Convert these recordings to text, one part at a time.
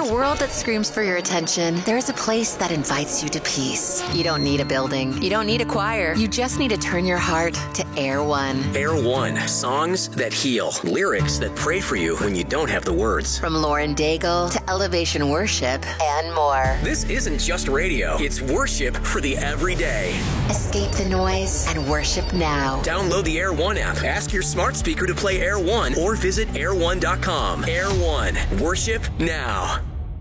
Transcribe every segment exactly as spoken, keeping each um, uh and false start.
a world that screams for your attention, there's a place that invites you to peace. You don't need a building. You don't need a choir. You just need to turn your heart to Air One. Air One. Songs that heal. Lyrics that pray for you when you don't have the words. From Lauren Daigle to Elevation Worship and more. This isn't just radio. It's worship for the everyday. Escape the noise and worship now. Download the Air One app. Ask your smart speaker to play Air One or visit air one dot com. Air One. Worship now.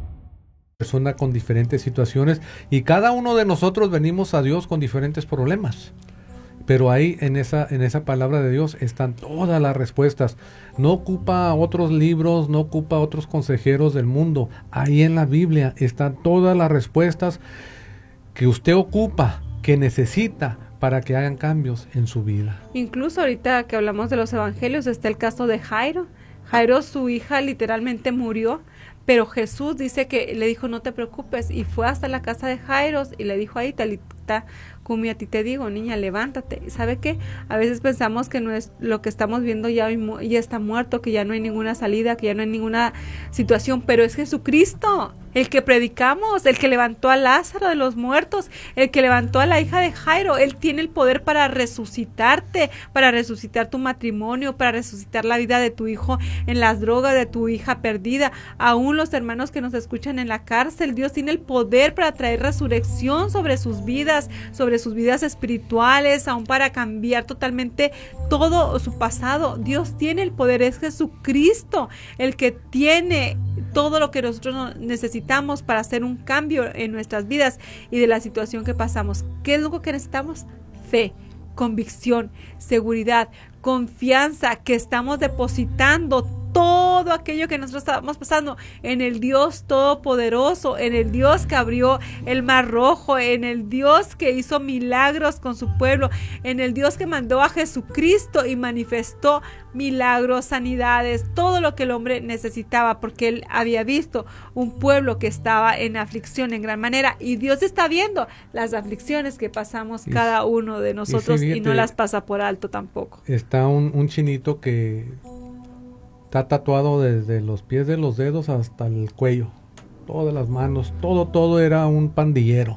Persona con diferentes situaciones y cada uno de nosotros venimos a Dios con diferentes problemas. Pero ahí en esa, en esa palabra de Dios están todas las respuestas. No ocupa otros libros, no ocupa otros consejeros del mundo. Ahí en la Biblia están todas las respuestas que usted ocupa, que necesita para que hagan cambios en su vida. Incluso ahorita que hablamos de los evangelios está el caso de Jairo. Jairo, su hija literalmente murió, pero Jesús dice que le dijo no te preocupes y fue hasta la casa de Jairo y le dijo ahí Talita cumi, a ti te digo, niña, levántate. ¿Sabe qué? A veces pensamos que no es lo que estamos viendo ya, ya está muerto, que ya no hay ninguna salida, que ya no hay ninguna situación, pero es Jesucristo, el que predicamos, el que levantó a Lázaro de los muertos, el que levantó a la hija de Jairo. Él tiene el poder para resucitarte, para resucitar tu matrimonio, para resucitar la vida de tu hijo en las drogas, de tu hija perdida, aún los hermanos que nos escuchan en la cárcel. Dios tiene el poder para traer resurrección sobre sus vidas, sobre sus vidas espirituales, aún para cambiar totalmente todo su pasado. Dios tiene el poder, es Jesucristo el que tiene todo lo que nosotros necesitamos para hacer un cambio en nuestras vidas y de la situación que pasamos. ¿Qué es lo que necesitamos? Fe, convicción, seguridad, confianza, que estamos depositando todo aquello que nosotros estábamos pasando en el Dios Todopoderoso, en el Dios que abrió el Mar Rojo, en el Dios que hizo milagros con su pueblo, en el Dios que mandó a Jesucristo y manifestó milagros, sanidades, todo lo que el hombre necesitaba, porque él había visto un pueblo que estaba en aflicción en gran manera, y Dios está viendo las aflicciones que pasamos y, cada uno de nosotros y, y no las pasa por alto tampoco. Está un, un chinito que está tatuado desde los pies de los dedos hasta el cuello, todas las manos, todo, todo era un pandillero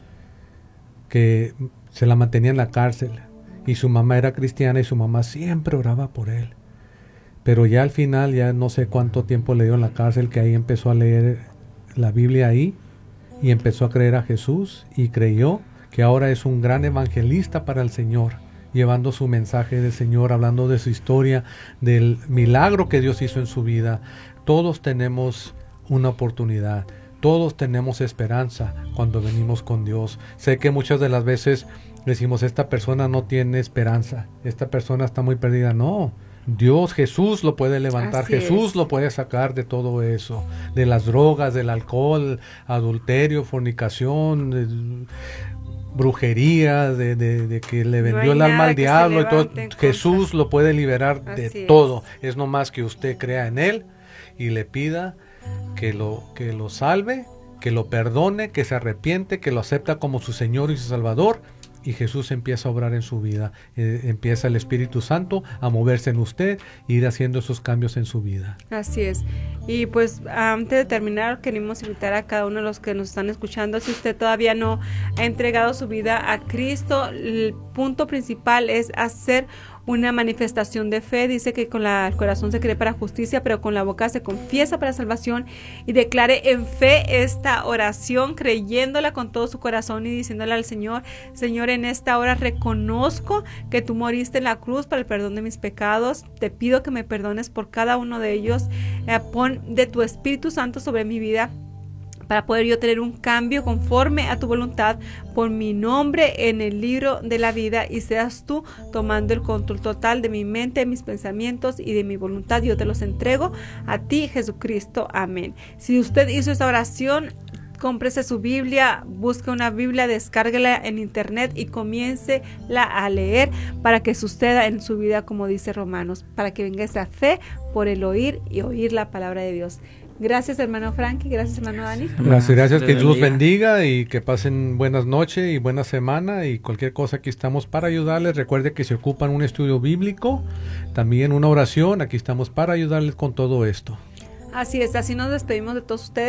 que se la mantenía en la cárcel y su mamá era cristiana y su mamá siempre oraba por él. Pero ya al final, ya no sé cuánto tiempo le dio en la cárcel, que ahí empezó a leer la Biblia ahí y empezó a creer a Jesús y creyó que ahora es un gran evangelista para el Señor, llevando su mensaje del Señor, hablando de su historia, del milagro que Dios hizo en su vida. Todos tenemos una oportunidad, todos tenemos esperanza cuando venimos con Dios. Sé que muchas de las veces decimos, esta persona no tiene esperanza, esta persona está muy perdida. No, Dios, Jesús lo puede levantar, Así Jesús es. Lo puede sacar de todo eso, de las drogas, del alcohol, adulterio, fornicación, de, brujería, de, de, de que le vendió no el alma al diablo y todo. Jesús lo puede liberar Así de es. todo. Es nomás que usted crea en él y le pida que lo, que lo salve, que lo perdone, que se arrepiente, que lo acepta como su Señor y su Salvador, y Jesús empieza a obrar en su vida. Eh, empieza el Espíritu Santo a moverse en usted e ir haciendo esos cambios en su vida. Así es. Y pues antes de terminar, queremos invitar a cada uno de los que nos están escuchando, si usted todavía no ha entregado su vida a Cristo, el punto principal es hacer una manifestación de fe. Dice que con la, el corazón se cree para justicia, pero con la boca se confiesa para salvación, y declare en fe esta oración, creyéndola con todo su corazón y diciéndole al Señor: Señor, en esta hora reconozco que tú moriste en la cruz para el perdón de mis pecados, te pido que me perdones por cada uno de ellos, eh, pon de tu Espíritu Santo sobre mi vida para poder yo tener un cambio conforme a tu voluntad. Pon mi nombre en el libro de la vida y seas tú tomando el control total de mi mente, de mis pensamientos y de mi voluntad. Yo te los entrego a ti, Jesucristo. Amén. Si usted hizo esta oración, cómprese su Biblia, busque una Biblia, descárguela en internet y comiéncela a leer para que suceda en su vida, como dice Romanos, para que venga esa fe por el oír y oír la palabra de Dios. Gracias, hermano Frankie. Gracias, hermano Dani. Gracias, gracias. Que Dios los bendiga y que pasen buenas noches y buena semana, y cualquier cosa aquí estamos para ayudarles. Recuerde que si ocupan un estudio bíblico, también una oración, aquí estamos para ayudarles con todo esto. Así es, así nos despedimos de todos ustedes.